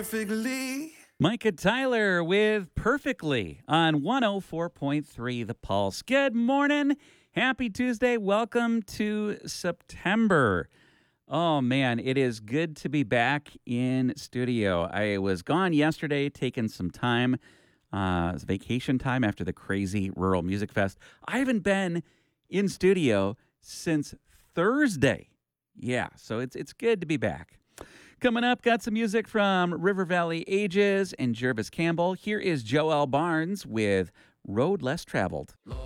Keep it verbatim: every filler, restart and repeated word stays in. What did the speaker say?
perfectly. Micah Tyler with Perfectly on one oh four point three The Pulse. Good morning. Happy Tuesday. Welcome to September. Oh, man, it is good to be back in studio. I was gone yesterday, taking some time. Uh, it was vacation time after the crazy Rural Music Fest. I haven't been in studio since Thursday. Yeah, so it's it's good to be back. Coming up, got some music from River Valley Ages and Jervis Campbell. Here is Joel Barnes with Road Less Traveled.